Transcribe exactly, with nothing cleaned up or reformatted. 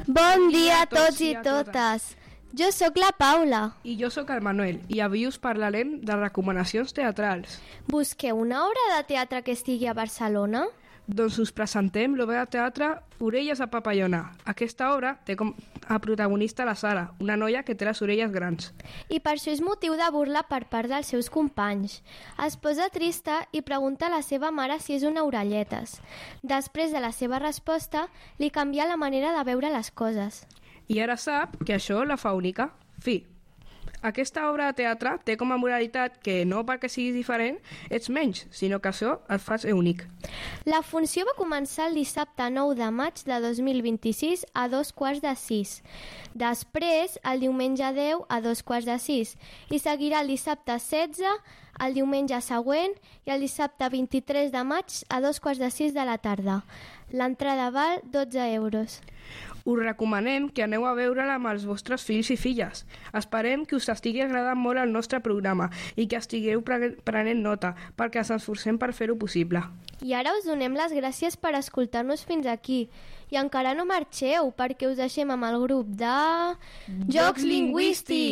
Bon dia a tots i totes. Jo sóc la Paula. I jo sóc el Manuel, i avui us parlarem de recomanacions teatrals. Busqueu una obra de teatre que estigui a Barcelona? Doncs us presentem l'obra de teatre Orelles a Papallona. Aquesta obra té com a protagonista la Sara, una noia que té les orelles grans. I per això és motiu de burla per part dels seus companys. Es posa trista i pregunta a la seva mare si és una orelletes. Després de la seva resposta, li canvia la manera de veure les coses. I ara sap que això la fa única. Fi. Aquesta obra de teatre té com a moralitat que no perquè siguis diferent ets menys, sinó que això et fa ser únic. La funció va començar el dissabte nou de maig de dos mil vint-i-sis a dos quarts de sis. Després, el diumenge deu a dos quarts de sis. I seguirà el dissabte setze, el diumenge següent i el dissabte vint-i-tres de maig a dos quarts de sis de la tarda. L'entrada val dotze euros. Us recomanem que aneu a veure-la amb els vostres fills i filles. Esperem que us estigui agradant molt el nostre programa i que estigueu pre- prenent nota, perquè ens esforcem per fer-ho possible. I ara us donem les gràcies per escoltar-nos fins aquí. I encara no marxeu, perquè us deixem amb el grup de... Jocs Lingüístics!